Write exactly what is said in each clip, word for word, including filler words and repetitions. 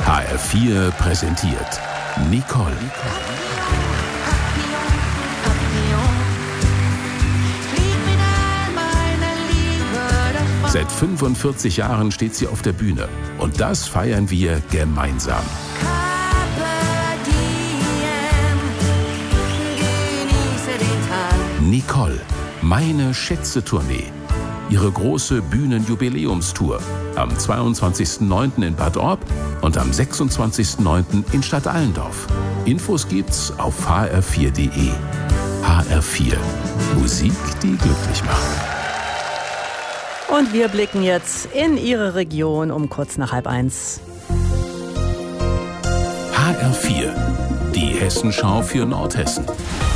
H R vier präsentiert Nicole. Seit fünfundvierzig Jahren steht sie auf der Bühne. Und das feiern wir gemeinsam. Nicole, meine Schätze-Tournee. Ihre große Bühnenjubiläumstour am zweiundzwanzigsten neunten in Bad Orb und am sechsundzwanzigsten neunten in Stadt Allendorf. Infos gibt's auf h r vier punkt d e. H R vier. Musik, die glücklich macht. Und wir blicken jetzt in Ihre Region um kurz nach halb eins. H R vier. Die Hessenschau für Nordhessen.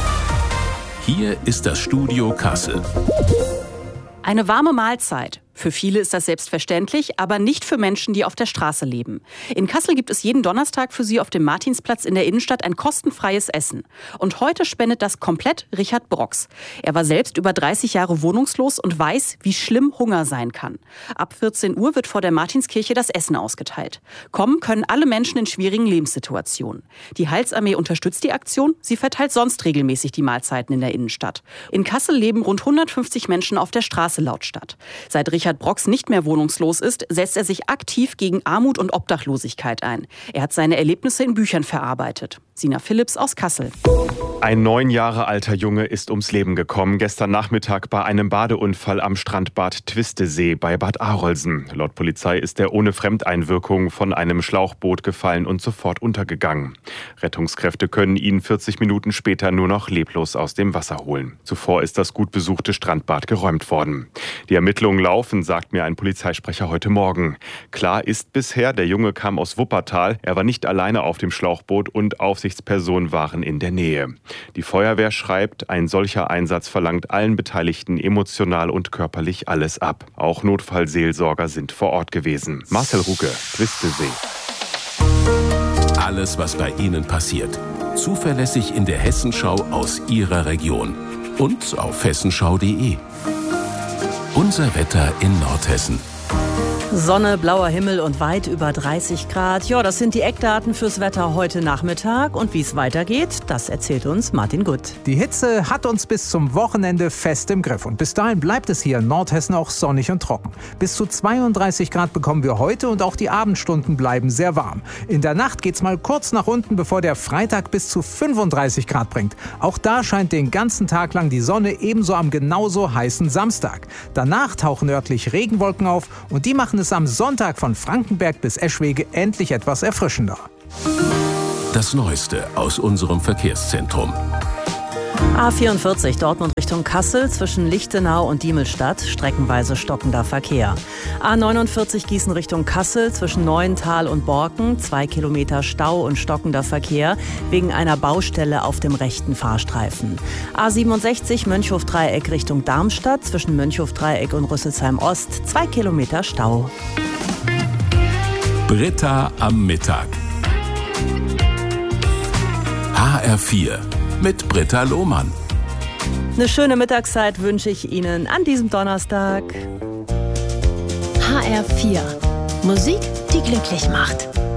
Hier ist das Studio Kassel. Eine warme Mahlzeit. Für viele ist das selbstverständlich, aber nicht für Menschen, die auf der Straße leben. In Kassel gibt es jeden Donnerstag für Sie auf dem Martinsplatz in der Innenstadt ein kostenfreies Essen. Und heute spendet das komplett Richard Brox. Er war selbst über dreißig Jahre wohnungslos und weiß, wie schlimm Hunger sein kann. Ab vierzehn Uhr wird vor der Martinskirche das Essen ausgeteilt. Kommen können alle Menschen in schwierigen Lebenssituationen. Die Heilsarmee unterstützt die Aktion. Sie verteilt sonst regelmäßig die Mahlzeiten in der Innenstadt. In Kassel leben rund hundertfünfzig Menschen auf der Straße laut Stadt. Seit Richard Brox nicht mehr wohnungslos ist, setzt er sich aktiv gegen Armut und Obdachlosigkeit ein. Er hat seine Erlebnisse in Büchern verarbeitet. Sina Philipps aus Kassel. Ein neun Jahre alter Junge ist ums Leben gekommen, gestern Nachmittag bei einem Badeunfall am Strandbad Twistesee bei Bad Arolsen. Laut Polizei ist er ohne Fremdeinwirkung von einem Schlauchboot gefallen und sofort untergegangen. Rettungskräfte können ihn vierzig Minuten später nur noch leblos aus dem Wasser holen. Zuvor ist das gut besuchte Strandbad geräumt worden. Die Ermittlungen laufen, sagt mir ein Polizeisprecher heute Morgen. Klar ist bisher, der Junge kam aus Wuppertal. Er war nicht alleine auf dem Schlauchboot und Aufsichtspersonen waren in der Nähe. Die Feuerwehr schreibt, ein solcher Einsatz verlangt allen Beteiligten emotional und körperlich alles ab. Auch Notfallseelsorger sind vor Ort gewesen. Marcel Ruge, Twistesee. Alles, was bei Ihnen passiert. Zuverlässig in der Hessenschau aus Ihrer Region. Und auf hessenschau punkt d e. Unser Wetter in Nordhessen. Sonne, blauer Himmel und weit über dreißig Grad. Ja, das sind die Eckdaten fürs Wetter heute Nachmittag. Und wie es weitergeht, das erzählt uns Martin Gutt. Die Hitze hat uns bis zum Wochenende fest im Griff. Und bis dahin bleibt es hier in Nordhessen auch sonnig und trocken. Bis zu zweiunddreißig Grad bekommen wir heute und auch die Abendstunden bleiben sehr warm. In der Nacht geht's mal kurz nach unten, bevor der Freitag bis zu fünfunddreißig Grad bringt. Auch da scheint den ganzen Tag lang die Sonne, ebenso am genauso heißen Samstag. Danach tauchen örtlich Regenwolken auf und die machen es am Sonntag von Frankenberg bis Eschwege endlich etwas erfrischender. Das Neueste aus unserem Verkehrszentrum. A vierundvierzig Dortmund Richtung Kassel zwischen Lichtenau und Diemelstadt, streckenweise stockender Verkehr. A neunundvierzig Gießen Richtung Kassel zwischen Neuental und Borken, zwei Kilometer Stau und stockender Verkehr wegen einer Baustelle auf dem rechten Fahrstreifen. A siebenundsechzig Mönchhof-Dreieck Richtung Darmstadt zwischen Mönchhof-Dreieck und Rüsselsheim Ost, zwei Kilometer Stau. Britta am Mittag. H R vier. Mit Britta Lohmann. Eine schöne Mittagszeit wünsche ich Ihnen an diesem Donnerstag. H R vier. Musik, die glücklich macht.